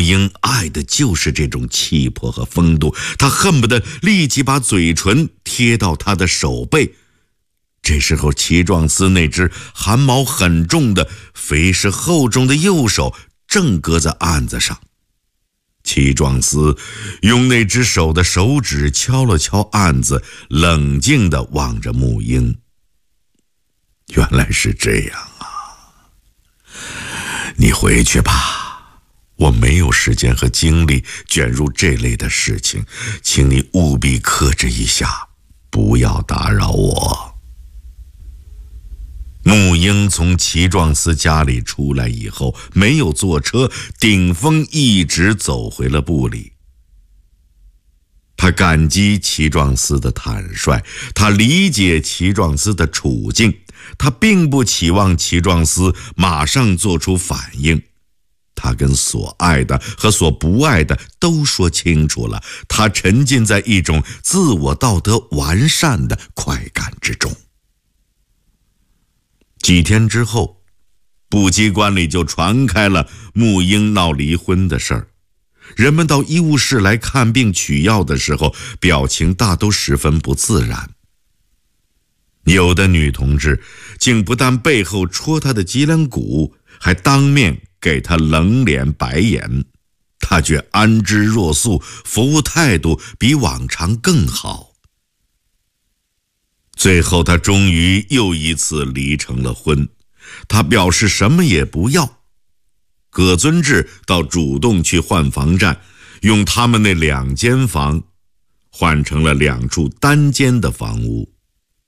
英爱的就是这种气魄和风度，他恨不得立即把嘴唇贴到他的手背。这时候齐壮思那只汗毛很重的、肥实厚重的右手正搁在案子上。齐壮思用那只手的手指敲了敲案子，冷静地望着沐英。原来是这样啊，你回去吧，我没有时间和精力卷入这类的事情，请你务必克制一下，不要打扰我。沐英从齐壮思家里出来以后，没有坐车，顶风一直走回了部里。他感激齐壮思的坦率，他理解齐壮思的处境，他并不期望齐壮思马上做出反应。他跟所爱的和所不爱的都说清楚了，他沉浸在一种自我道德完善的快感之中。几天之后，部机关里就传开了沐英闹离婚的事儿。人们到医务室来看病取药的时候，表情大都十分不自然。有的女同志竟不但背后戳她的脊梁骨，还当面给她冷脸白眼。她却安之若素，服务态度比往常更好。最后他终于又一次离成了婚，他表示什么也不要。葛尊志倒主动去换房站，用他们那2间房换成了2处单间的房屋。